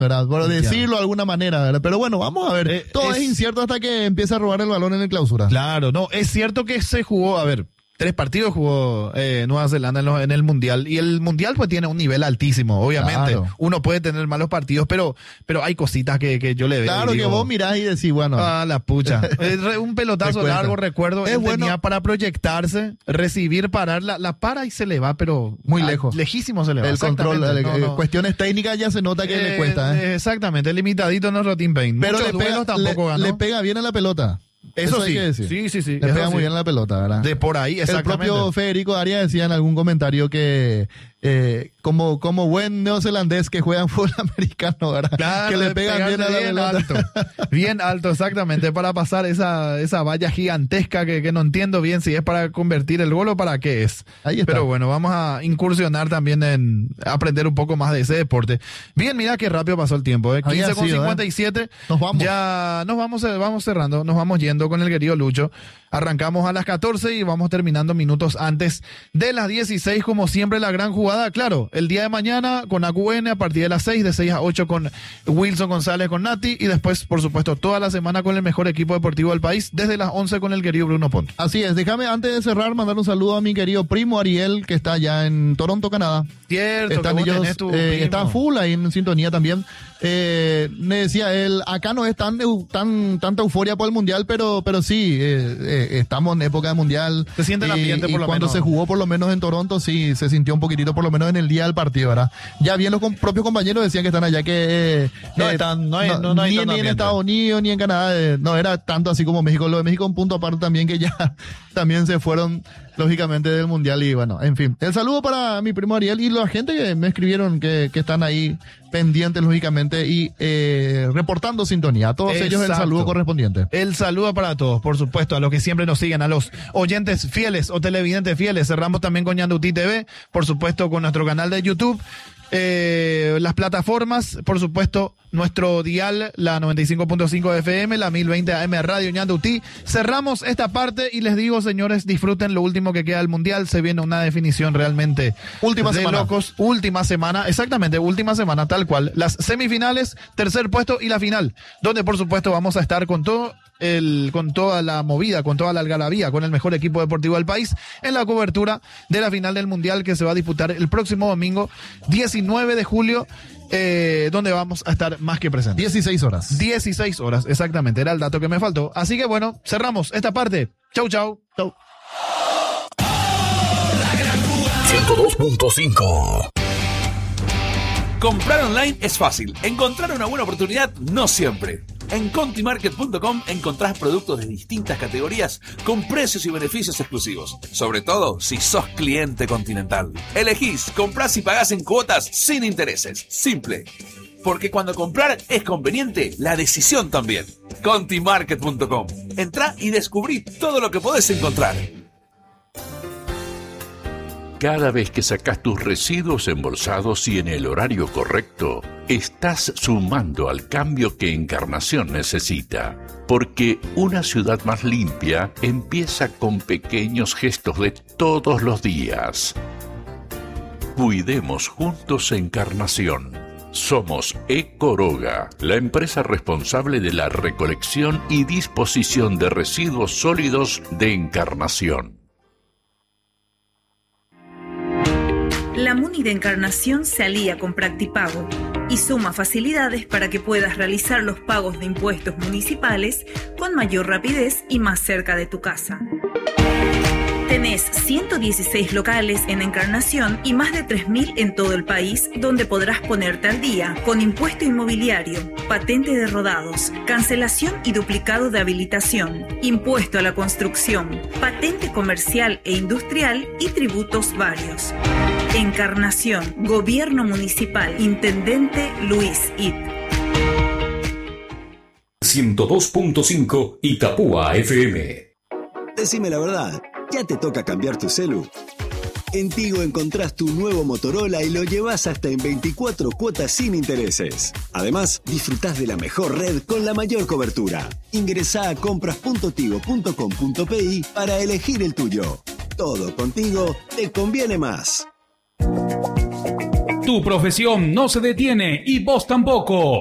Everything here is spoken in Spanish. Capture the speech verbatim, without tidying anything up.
¿verdad? Por decirlo de alguna manera, ¿verdad? Pero bueno, vamos a ver. Eh, Todo es... es incierto hasta que empiece a robar el balón en el clausura. Claro, no, es cierto que se jugó, a ver, tres partidos jugó eh, Nueva Zelanda en, lo, en el Mundial, y el Mundial pues tiene un nivel altísimo, obviamente. Claro. Uno puede tener malos partidos, pero pero hay cositas que, que yo le veo. Claro, digo, que vos mirás y decís, bueno. Ah, la pucha. Un pelotazo largo, recuerdo, es él bueno. tenía para proyectarse, recibir, parar, la, la para y se le va, pero muy a, lejos. Lejísimo se le va. El control, el, no, no. cuestiones técnicas ya se nota que eh, le cuesta. ¿eh? Exactamente, limitadito en nuestro Team Pain. Pero Muchos le pega, tampoco le, ganó. le pega bien a la pelota. Eso, Eso sí, hay que decir. sí, sí, sí. Le pega sí. muy bien a la pelota, ¿verdad? De por ahí, exactamente. El propio Federico Arias decía en algún comentario que eh, como, como buen neozelandés que juega en fútbol americano, ¿verdad? Claro, que le pegan bien a la bien pelota. alto. Bien alto, exactamente, para pasar esa, esa valla gigantesca que, que no entiendo bien si es para convertir el gol o para qué es. Ahí está. Pero bueno, vamos a incursionar también en aprender un poco más de ese deporte. Bien, mira qué rápido pasó el tiempo, ¿eh? quince con cincuenta y siete. ¿eh? Nos vamos. Ya nos vamos, vamos cerrando, nos vamos yendo con el querido Lucho. Arrancamos a las catorce y vamos terminando minutos antes de las dieciséis, como siempre la gran jugada. Claro, el día de mañana con A Q N a partir de las seis, de seis a ocho con Wilson González con Nati, y después, por supuesto, toda la semana con el mejor equipo deportivo del país, desde las once con el querido Bruno Ponte. Así es, déjame antes de cerrar mandar un saludo a mi querido primo Ariel, que está allá en Toronto, Canadá. Cierto, están que vos ellos, tenés tu eh, primo. están full ahí en sintonía también. Eh, me decía él, acá no es tan, tan tanta euforia por el mundial, pero, pero sí, eh, eh, estamos en época de mundial. Se siente el ambiente, y, por y lo cuando menos. se jugó por lo menos en Toronto, sí, se sintió un poquitito, por lo menos en el día del partido, ¿verdad? Ya bien los com- propios compañeros decían que están allá, que eh, No eh, están- no hay- no- no hay ni, tanto ni en ambiente. Estados Unidos, ni en Canadá, eh, no era tanto así como México. Lo de México, un punto aparte también, que ya también se fueron, lógicamente, del mundial. Y bueno, en fin, el saludo para mi primo Ariel y la gente que me escribieron que, que están ahí pendientes, lógicamente, y eh, reportando sintonía. A todos ellos el Exacto. saludo correspondiente. El saludo para todos, por supuesto, a los que siempre nos siguen, a los oyentes fieles o televidentes fieles. Cerramos también con Ñandutí T V, por supuesto, con nuestro canal de YouTube. Eh, las plataformas, por supuesto, nuestro dial, la noventa y cinco punto cinco F M, la mil veinte A M Radio Ñandutí. Cerramos esta parte y les digo, señores, disfruten lo último que queda del mundial. Se viene una definición realmente Última de semana. locos. Última semana, exactamente, última semana, tal cual. Las semifinales, tercer puesto y la final, donde por supuesto vamos a estar con todo el, con toda la movida, con toda la algarabía, con el mejor equipo deportivo del país, en la cobertura de la final del mundial que se va a disputar el próximo domingo, diecinueve de julio, eh, donde vamos a estar más que presentes. dieciséis horas. dieciséis horas, exactamente, era el dato que me faltó. Así que bueno, cerramos esta parte. Chau, chau. Chau. ciento dos punto cinco. Comprar online es fácil. Encontrar una buena oportunidad no siempre. En Contimarket punto com encontrás productos de distintas categorías con precios y beneficios exclusivos. Sobre todo si sos cliente Continental. Elegís, comprás y pagás en cuotas sin intereses. Simple. Porque cuando comprar es conveniente, la decisión también. Contimarket punto com. Entrá y descubrí todo lo que podés encontrar. Cada vez que sacas tus residuos embolsados y en el horario correcto, estás sumando al cambio que Encarnación necesita. Porque una ciudad más limpia empieza con pequeños gestos de todos los días. Cuidemos juntos Encarnación. Somos Ecoroga, la empresa responsable de la recolección y disposición de residuos sólidos de Encarnación. La MUNI de Encarnación se alía con Practipago y suma facilidades para que puedas realizar los pagos de impuestos municipales con mayor rapidez y más cerca de tu casa. Tenés ciento dieciséis locales en Encarnación y más de tres mil en todo el país, donde podrás ponerte al día con impuesto inmobiliario, patente de rodados, cancelación y duplicado de habilitación, impuesto a la construcción, patente comercial e industrial y tributos varios. Encarnación, Gobierno Municipal, Intendente Luis It. ciento dos punto cinco Itapúa F M. Decime la verdad, ¿ya te toca cambiar tu celu? En Tigo encontrás tu nuevo Motorola y lo llevas hasta en veinticuatro cuotas sin intereses. Además, disfrutás de la mejor red con la mayor cobertura. Ingresá a compras punto tigo punto com punto pi para elegir el tuyo. Todo contigo te conviene más. Tu profesión no se detiene y vos tampoco.